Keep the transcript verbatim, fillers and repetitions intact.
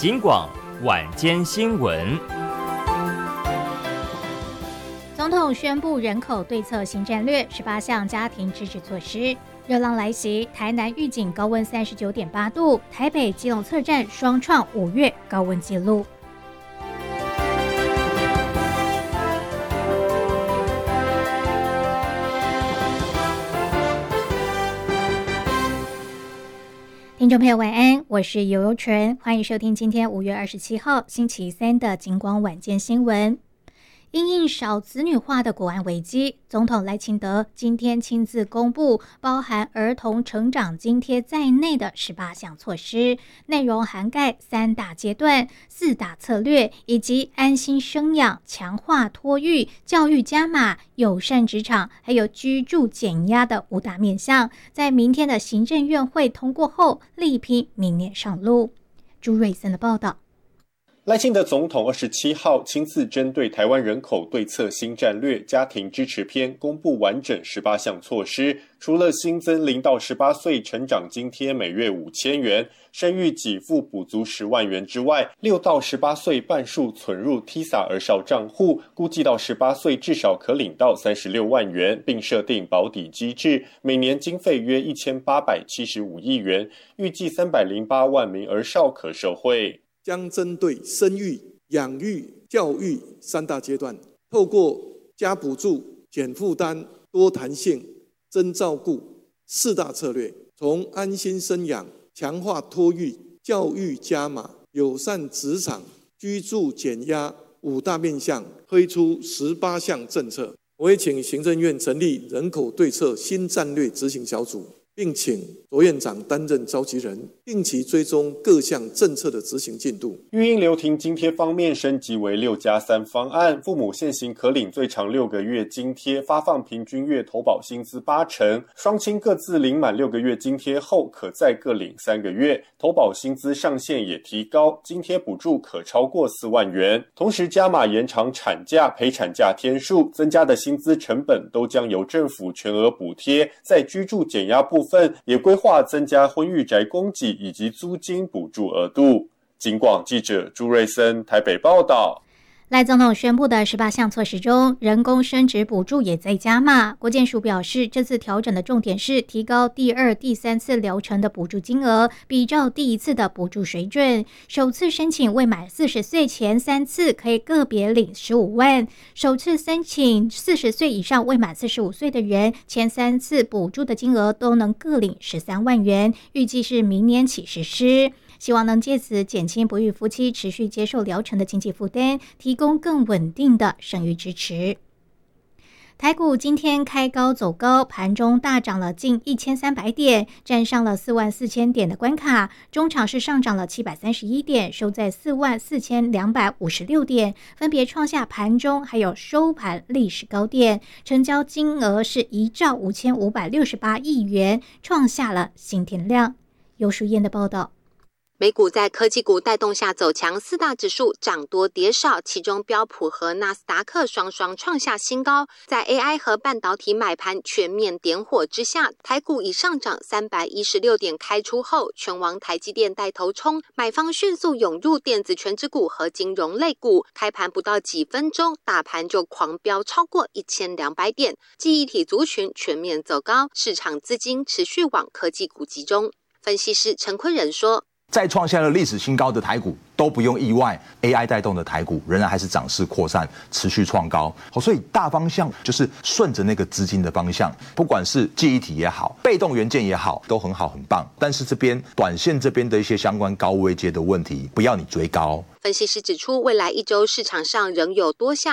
警广晚间新闻。 总统宣布人口对策新战略，十八项家庭支持措施。热浪来袭，台南预警高温三十九点八度，台北基隆测站双创五月高温纪录。听众朋友晚安，我是游游纯，欢迎收听今天五月二十七号星期三的警广晚间新闻。因应少子女化的国安危机，总统赖清德今天亲自公布包含儿童成长津贴在内的十八项措施，内容涵盖三大阶段、四大策略以及安心生养、强化托育、教育加码、友善职场，还有居住减压的五大面向，在明天的行政院会通过后，力拼明年上路。朱瑞森的报道。 赖清德总统二十七号亲自针对台湾人口对策新战略家庭支持篇公布完整十八项措施，除了新增零到十八岁成长津贴每月五千元、生育给付补足十万元之外，六到十八岁半数存入 T I S A 儿少账户，估计到十八岁至少可领到三十六万元，并设定保底机制，每年经费约一千八百七十五亿元，预计三百零八万名儿少可受惠。 将针对生育、养育、教育三大阶段，透过加补助、减负担、多弹性、增照顾四大策略，从安心生养、强化托育、教育加码、友善职场、居住减压五大面向，推出十八项政策。我也请行政院成立人口对策新战略执行小组，并请卓院长担任召集人，定期追踪各项政策的执行进度。 育婴留停津贴方面升级为六加三方案，父母现行可领最长六个月津贴，发放平均月投保薪资八成，双亲各自领满六个月津贴后，可再各领三个月，投保薪资上限也提高，津贴补助可超过四万元。同时加码延长产假、陪产假天数，增加的薪资成本都将由政府全额补贴。在居住减压部分，也规划增加婚育宅供给以及租金补助额度。警广记者朱瑞森台北报道。 赖总统宣布的十八项措施中，人工生殖补助也在加码。国健署表示，这次调整的重点是提高第二、第三次疗程的补助金额，比照第一次的补助水准。首次申请未满四十岁前三次可以个别领十五万，首次申请四十岁以上未满四十五岁的人，前三次补助的金额都能各领十三万元，预计是明年起实施。希望能借此减轻不育夫妻持续接受疗程的经济负担，提供更稳定的生育支持。台股今天开高走高，盘中大涨了近一千三百点，站上了四万四千点的关卡。中场是上涨了七百三十一点，收在四万四千两百五十六点，分别创下盘中还有收盘历史高点。成交金额是一兆五千五百六十八亿元，创下了新天量。尤淑燕的报道。 美股在科技股带动下走强，四大指数涨多跌少，其中标普和纳斯达克双双创下新高。在 A I 和半导体买盘全面点火之下，台股已上涨三百一十六点开出后，全网台积电带头冲，买方迅速涌入电子权值股和金融类股。开盘不到几分钟，大盘就狂飙超过一千两百点，记忆体族群全面走高，市场资金持续往科技股集中。分析师陈坤仁说， 再创下了历史新高的台股都不用意外 ，A I 带动的台股仍然还是涨势扩散，持续创高。好，所以大方向就是顺着那个资金的方向，不管是记忆体也好，被动元件也好，都很好很棒。但是这边短线这边的一些相关高位阶的问题，不要你追高。 分析师指出，未来一周市场上仍有多项